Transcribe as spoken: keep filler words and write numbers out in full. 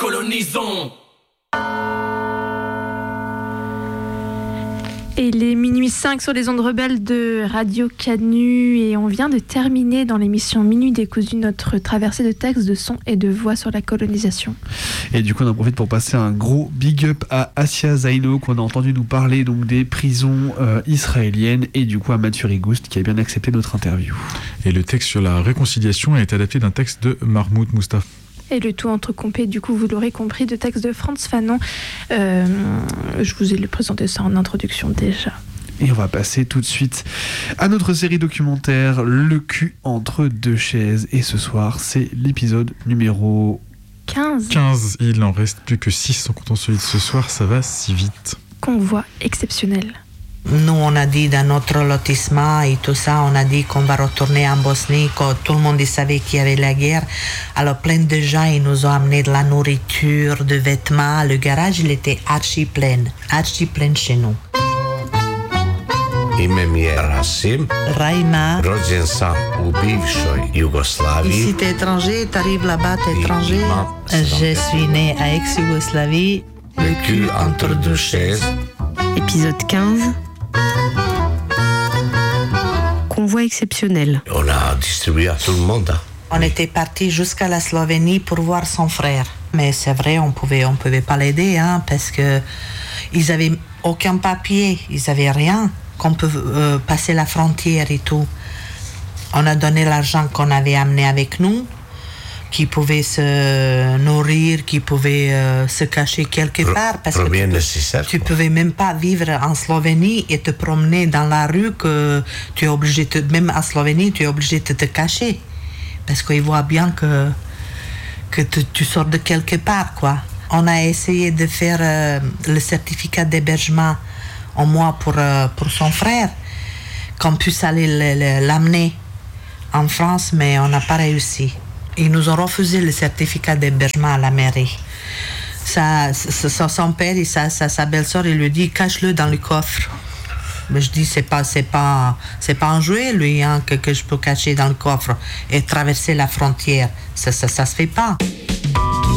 colonisons. Et il est minuit cinq sur les ondes rebelles de Radio Canu et on vient de terminer dans l'émission Minuit décousu notre traversée de textes, de sons et de voix sur la colonisation. Et du coup on en profite pour passer un gros big up à Assia Zaino qu'on a entendu nous parler donc des prisons euh, israéliennes et du coup à Mathieu Rigouste qui a bien accepté notre interview. Et le texte sur la réconciliation est adapté d'un texte de Mahmoud Moustapha. Et le tout entrecoupé, du coup, vous l'aurez compris, de texte de Frantz Fanon. Euh, je vous ai présenté ça en introduction déjà. Et on va passer tout de suite à notre série documentaire Le cul entre deux chaises. Et ce soir, c'est l'épisode numéro quinze. quinze. Il en reste plus que six en comptant celui de ce soir. Ça va si vite. Convoi exceptionnel. Nous, on a dit dans notre lotissement et tout ça, on a dit qu'on va retourner en Bosnie, quand tout le monde savait qu'il y avait la guerre. Alors, plein de gens, ils nous ont amené de la nourriture, de vêtements. Le garage, il était archi plein, archi plein chez nous. Ime mi je Rasim, Raima. rođen sam u bivšoj Jugoslaviji. Ici, t'es étranger, t'arrives là-bas, t'es étranger. Je suis né à ex-Yougoslavie. Le cul entre deux chaises. Épisode quinze. Convoi exceptionnel. On a distribué à tout le monde. Hein. On était parti jusqu'à la Slovénie pour voir son frère. Mais c'est vrai, on pouvait, on pouvait pas l'aider, hein, parce que ils avaient aucun papier, ils avaient rien, qu'on peut euh, passer la frontière et tout. On a donné l'argent qu'on avait amené avec nous, qui pouvait se nourrir, qui pouvait euh, se cacher quelque part, parce que tu, peux, tu pouvais même pas vivre en Slovénie et te promener dans la rue, que tu es obligé de, même en Slovénie, tu es obligé de te cacher, parce qu'ils voient bien que que tu, tu sors de quelque part, quoi. On a essayé de faire euh, le certificat d'hébergement au moins pour euh, pour son frère, qu'on puisse aller le, le, l'amener en France, mais on n'a pas réussi. Ils nous ont refusé le certificat d'hébergement à la mairie. Sa, sa, son père et sa, sa, sa belle-sœur, il lui dit cache-le dans le coffre. Mais je dis c'est pas c'est pas c'est pas un jouet lui hein, que, que je peux cacher dans le coffre et traverser la frontière. Ça ça ça se fait pas.